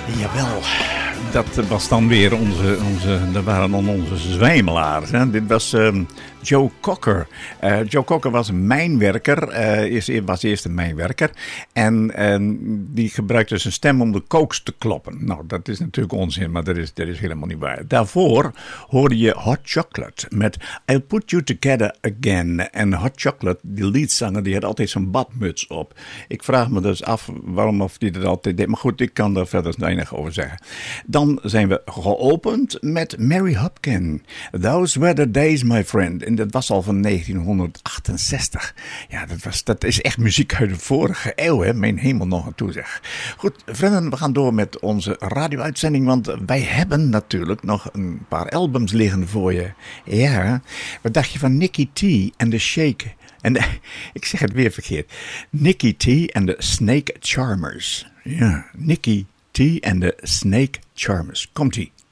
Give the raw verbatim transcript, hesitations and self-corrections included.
Jawel, dat was dan weer onze, onze dat waren dan onze zwijmelaars. Hè? Dit was um, Joe Cocker. Uh, Joe Cocker was een mijnwerker, uh, was eerst een mijnwerker. En uh, die gebruikte zijn stem om de kooks te kloppen. Nou, dat is natuurlijk onzin, maar dat is, dat is helemaal niet waar. Daarvoor hoorde je Hot Chocolate met I'll Put You Together Again. En Hot Chocolate, die leadzanger, die had altijd zo'n badmuts op. Ik vraag me dus af waarom of die dat altijd deed. Maar goed, ik kan daar verder weinig over zeggen. Dan zijn we geopend met Mary Hopkin. Those were the days, my friend. En dat was al van negentienhonderdachtenzestig. Ja, dat, was, dat is echt muziek uit de vorige eeuw, hè? Mijn hemel nog aan toe zeg. Goed, vrienden, we gaan door met onze radio-uitzending, want wij hebben natuurlijk nog een paar albums liggen voor je. Ja, wat dacht je van Nicky T en The Shake? En de, ik zeg het weer verkeerd. Nicky T en de Snake Charmers. Ja, Nicky T en de Snake Charmers. Komt-ie.